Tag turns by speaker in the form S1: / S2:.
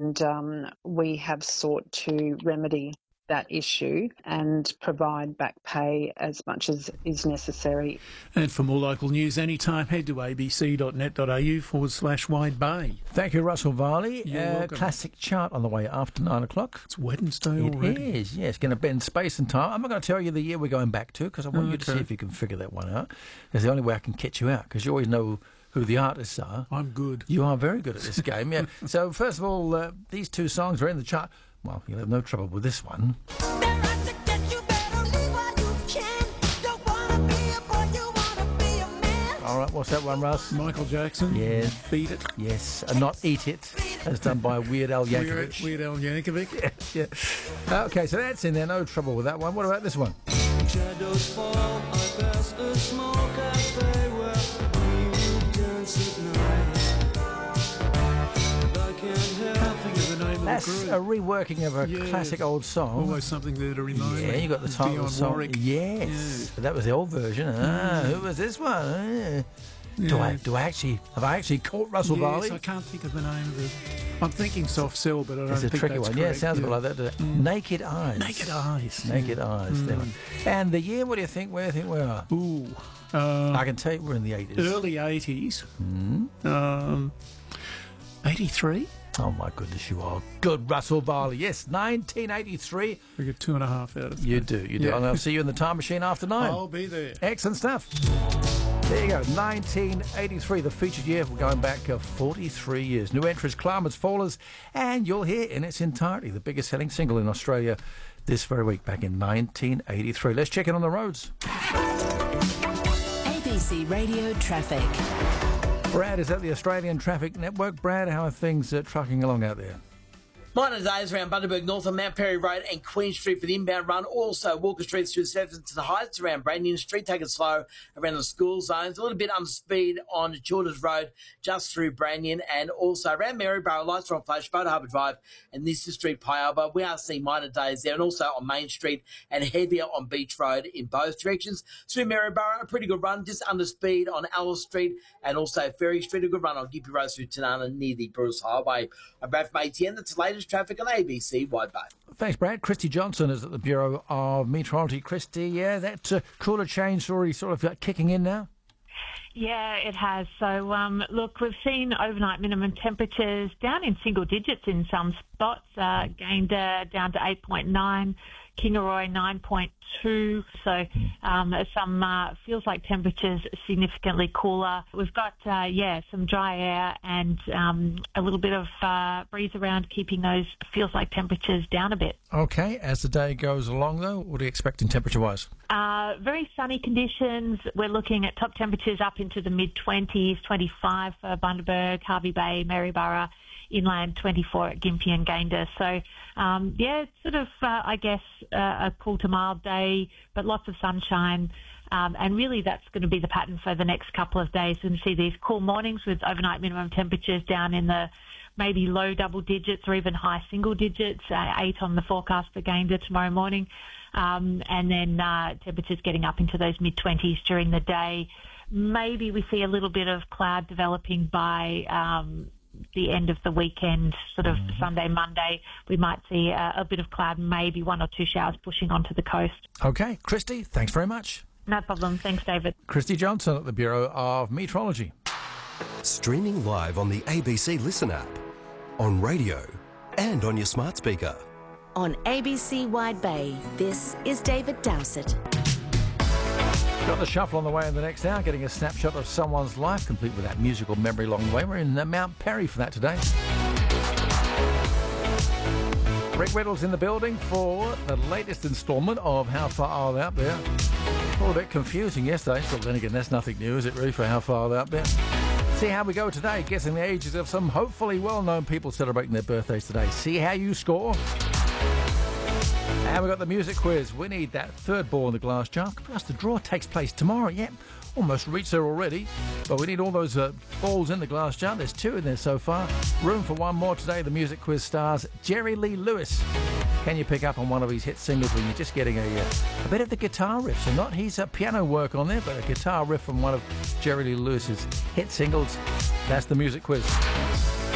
S1: and we have sought to remedy that issue and provide back pay as much as is necessary.
S2: And for more local news anytime, head to abc.net.au/Wide Bay.
S3: Thank you, Russell Varley.
S2: You're welcome.
S3: Classic chart on the way after 9 o'clock.
S2: It's Wednesday already.
S3: It is, yes. Going to bend space and time. I'm not going to tell you the year we're going back to because I want you to see if you can figure that one out. It's the only way I can catch you out because you always know who the artists are.
S2: I'm good.
S3: You are very good at this game, yeah. So, first of all, these two songs are in the chart. Well, you'll have no trouble with this one. All right, what's that one, Russ?
S2: Michael Jackson.
S3: Yes.
S2: Beat It.
S3: Yes, and not Eat It, as done by Weird Al Yankovic.
S2: Weird Al Yankovic.
S3: Yeah. Okay, so that's in there. No trouble with that one. What about this one?
S4: Shadows fall, I pass a small cafe where we dance at night. I can't help
S2: Think of the name
S3: That's
S2: of the
S3: a
S2: group.
S3: reworking of a classic old song.
S2: Almost something there to remind me.
S3: Yeah, you got the title of the
S2: Dionne
S3: song.
S2: Warwick.
S3: Yes,
S2: Yeah.
S3: but that was the old version. Who was this one? Do I actually caught Russell Varley?
S2: Yes, I can't think of the name of it. I'm thinking Soft Cell, but I don't
S3: It's a
S2: think
S3: tricky
S2: that's
S3: one.
S2: correct.
S3: Yeah, it sounds a bit like that. doesn't it? Naked Eyes.
S2: Naked Eyes.
S3: Naked Eyes. That one. And the year, what do you think? Where do you think we are?
S2: Ooh.
S3: I can tell you we're in the 80s.
S2: Early 80s. 83?
S3: Oh, my goodness, you are good, Russell Varley. Yes, 1983.
S2: We get 2.5 out of 3.
S3: You do.
S2: Yeah.
S3: And I'll see you in the time machine after 9.
S2: I'll be there.
S3: Excellent stuff. There you go, 1983, the featured year. We're going back 43 years. New entries, Climbers, Fallers, and you'll hear in its entirety the biggest selling single in Australia this very week, back in 1983. Let's check in on the roads.
S5: ABC Radio Traffic.
S3: Brad is at the Australian Traffic Network. Brad, how are things trucking along out there?
S6: Minor days around Bundaberg North on Mount Perry Road and Queen Street for the inbound run. Also, Walker Street through Stephenson Heights around Brandon Street. Take it slow around the school zones. A little bit under speed on Childers Road just through Brandon. And also around Maryborough, lights are on flash, Boat Harbour Drive and Nissa Street, Pialba. We are seeing minor days there. And also on Main Street and heavier on Beach Road in both directions. Through Maryborough, a pretty good run, just under speed on Alice Street and also Ferry Street. A good run on Gippy Road through Tanana near the Bruce Highway. I'm Brad from ATN. That's the latest traffic on ABC Wide Bay.
S3: Thanks, Brad. Christy Johnson is at the Bureau of Meteorology. Christy, yeah, that cooler change story sort of kicking in now?
S7: Yeah, it has. So, look, we've seen overnight minimum temperatures down in single digits in some spots, gained down to 8.9, Kingaroy 9.2. So some feels like temperatures significantly cooler. We've got, some dry air and a little bit of breeze around, keeping those feels like temperatures down a bit.
S3: Okay, as the day goes along, though, what are you expecting temperature-wise?
S7: Very sunny conditions. We're looking at top temperatures up into the mid-20s, 25 for Bundaberg, Hervey Bay, Maryborough, inland 24 at Gympie and Gayndah. So, it's sort of, a cool to mild day, but lots of sunshine. And really that's going to be the pattern for the next couple of days. We're going to see these cool mornings with overnight minimum temperatures down in the maybe low double digits or even high single digits, 8 on the forecast for Gayndah tomorrow morning. And then temperatures getting up into those mid-20s during the day. Maybe we see a little bit of cloud developing by the end of the weekend, sort of Sunday, Monday. We might see a bit of cloud, maybe 1 or 2 showers pushing onto the coast.
S3: Okay, Christy, thanks very much.
S7: No problem. Thanks, David.
S3: Christy Johnson at the Bureau of Meteorology.
S8: Streaming live on the ABC Listen app, on radio and on your smart speaker.
S5: On ABC Wide Bay, this is David Dowsett.
S3: Got the shuffle on the way in the next hour, getting a snapshot of someone's life, complete with that musical memory along the way. We're in Mount Perry for that today. Rick Riddle's in the building for the latest instalment of How Far Are They Up There? A little bit confusing yesterday, but then again, that's nothing new, is it really, for How Far Are They Up There? See how we go today, guessing the ages of some hopefully well-known people celebrating their birthdays today. See how you score. And we've got the music quiz. We need that third ball in the glass jar. Plus, the draw takes place tomorrow. Yep, almost reached there already. But we need all those balls in the glass jar. There's 2 in there so far. Room for one more today. The music quiz stars Jerry Lee Lewis. Can you pick up on one of his hit singles when you're just getting a bit of the guitar riff? So not his piano work on there, but a guitar riff from one of Jerry Lee Lewis's hit singles. That's the music quiz.